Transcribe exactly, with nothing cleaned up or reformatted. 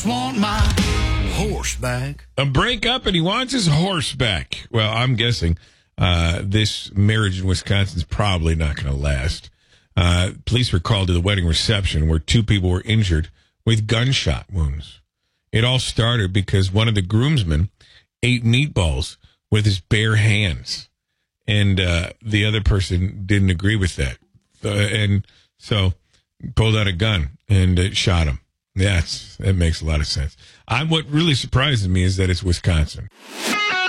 just want my horse back. A breakup and he wants his horse back. Well, I'm guessing uh, this marriage in Wisconsin is probably not going to last. Uh, police were called to the wedding reception where two people were injured with gunshot wounds. It all started because one of the groomsmen ate meatballs with his bare hands, and uh, the other person didn't agree with that. Uh, and so pulled out a gun and uh, shot him. Yes, that makes a lot of sense. I, what really surprises me is that it's Wisconsin.